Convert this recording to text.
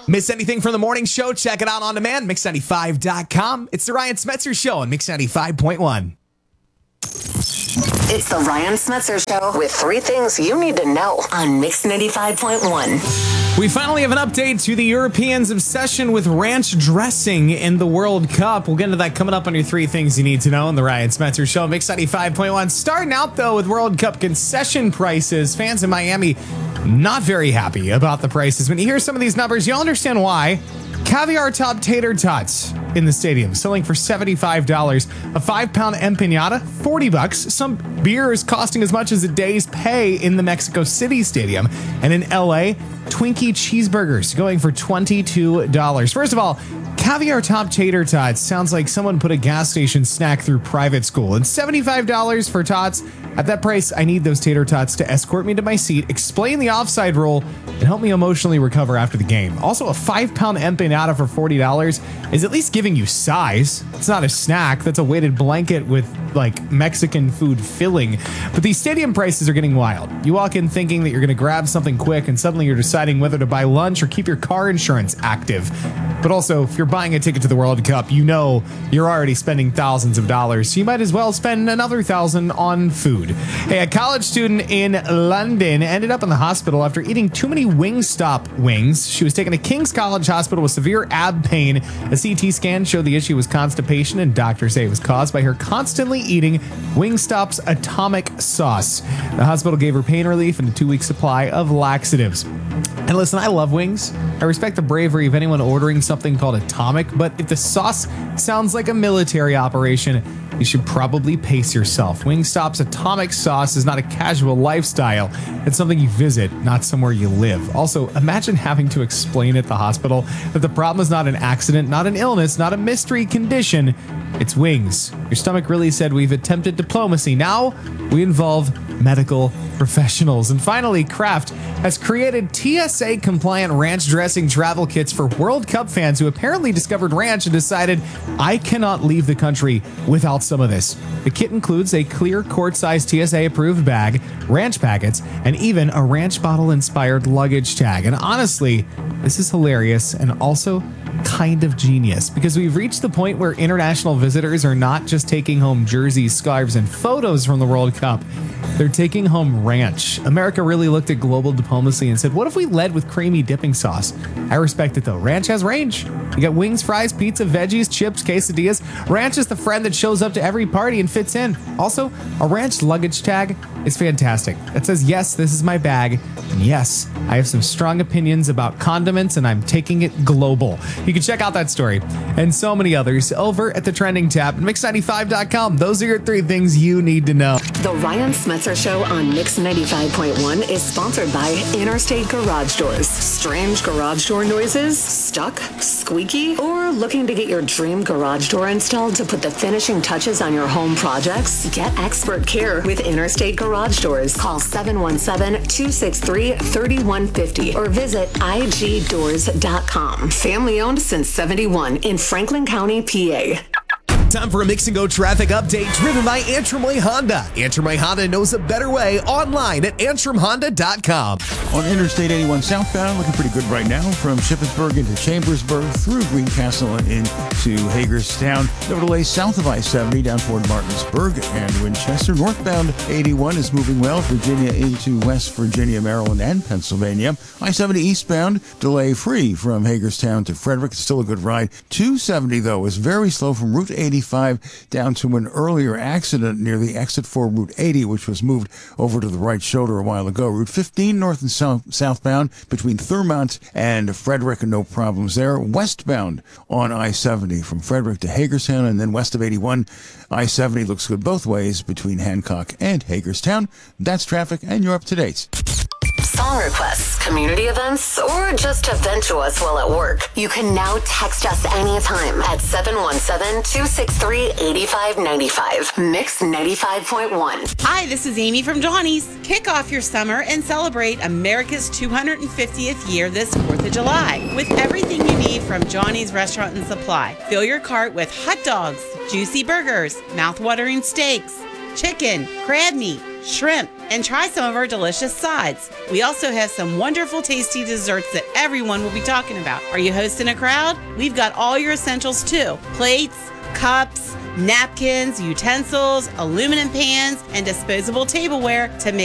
Miss anything from the morning show? Check it out on demand, Mix95.com. It's the Ryan Smetzer Show on Mix 95.1. It's the Ryan Smetzer Show with 3 things you need to know on Mix 95.1. We finally have an update to the Europeans' obsession with ranch dressing in the World Cup. We'll get into that coming up on your 3 things you need to know on the Ryan Smetzer Show, Mix 95.1. Starting out, though, with World Cup concession prices. Fans in Miami not very happy about the prices. When you hear some of these numbers, you'll understand why. Caviar top tater tots in the stadium selling for $75. A 5-pound empanada, $40. Some beer is costing as much as a day's pay in the Mexico City Stadium. And in LA, Twinkie cheeseburgers going for $22. First of all, caviar top tater tots sounds like someone put a gas station snack through private school. And $75 for tots. At that price, I need those tater tots to escort me to my seat, explain the offside rule, and help me emotionally recover after the game. Also, a 5-pound empanada for $40 is at least giving you size. It's not a snack. That's a weighted blanket with, like, Mexican food filling. But these stadium prices are getting wild. You walk in thinking that you're going to grab something quick, and suddenly you're deciding whether to buy lunch or keep your car insurance active. But also, if you're buying a ticket to the World Cup, you know you're already spending thousands of dollars. So you might as well spend another $1,000 on food. Hey, a college student in London ended up in the hospital after eating too many Wingstop wings. She was taken to King's College Hospital with severe ab pain. A CT scan showed the issue was constipation, and doctors say it was caused by her constantly eating Wingstop's atomic sauce. The hospital gave her pain relief and a 2-week supply of laxatives. And listen, I love wings. I respect the bravery of anyone ordering something called atomic, but if the sauce sounds like a military operation, you should probably pace yourself. Wingstop's atomic sauce is not a casual lifestyle. It's something you visit, not somewhere you live. Also, imagine having to explain at the hospital that the problem is not an accident, not an illness, not a mystery condition. It's wings. Your stomach really said we've attempted diplomacy. Now we involve medical professionals. And finally, Kraft has created TSA-compliant ranch dressing travel kits for World Cup fans who apparently discovered ranch and decided, I cannot leave the country without some of this. The kit includes a clear quart-sized TSA-approved bag, ranch packets, and even a ranch bottle-inspired luggage tag. And honestly, this is hilarious and also kind of genius because we've reached the point where international visitors are not just taking home jerseys, scarves, and photos from the World Cup. They're taking home ranch. America really looked at global diplomacy and said, what if we led with creamy dipping sauce? I respect it though. Ranch has range. You got wings, fries, pizza, veggies, chips, quesadillas. Ranch is the friend that shows up to every party and fits in. Also, a ranch luggage tag is fantastic. It says, yes, this is my bag. And yes, I have some strong opinions about condiments and I'm taking it global. You can check out that story and so many others over at the trending tab at Mix95.com. Those are your 3 things you need to know. The Ryan Smetzer Show on Mix 95.1 is sponsored by Interstate Garage Doors. Strange garage door noises? Stuck? Squeaky? Or looking to get your dream garage door installed to put the finishing touches on your home projects? Get expert care with Interstate Garage Doors. Call 717-263-3150 or visit igdoors.com. Family owned since 71 in Franklin County, PA. Time for a Mix and Go traffic update driven by Antrim Way Honda. Antrim Way Honda knows a better way online at AntrimHonda.com. On Interstate 81 southbound, looking pretty good right now from Shippensburg into Chambersburg through Greencastle and into Hagerstown. No delays south of I-70 down toward Martinsburg and Winchester. Northbound 81 is moving well. Virginia into West Virginia, Maryland, and Pennsylvania. I-70 eastbound, delay free from Hagerstown to Frederick. It's still a good ride. 270, though, is very slow from Route 85 down to an earlier accident near the exit for Route 80, which was moved over to the right shoulder a while ago. Route 15 north and southbound between Thurmont and Frederick, no problems there. Westbound on I-70 from Frederick to Hagerstown, and then west of 81, I-70 looks good both ways between Hancock and Hagerstown. That's traffic, and you're up to date. Song requests, community events, or just to vent to us while at work. You can now text us anytime at 717-263-8595. Mix 95.1. Hi, this is Amy from Johnny's. Kick off your summer and celebrate America's 250th year this 4th of July with everything you need from Johnny's Restaurant and Supply. Fill your cart with hot dogs, juicy burgers, mouth-watering steaks, chicken, crab meat, shrimp, and try some of our delicious sides. We also have some wonderful, tasty desserts that everyone will be talking about. Are you hosting a crowd? We've got all your essentials too. Plates, cups, napkins, utensils, aluminum pans, and disposable tableware to make